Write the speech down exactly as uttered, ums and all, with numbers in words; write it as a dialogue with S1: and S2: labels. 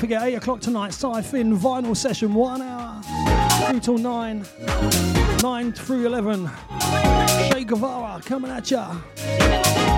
S1: forget, eight o'clock tonight, Sci-Fin vinyl session, one hour through till nine, nine through eleven. Che Guevara coming at ya.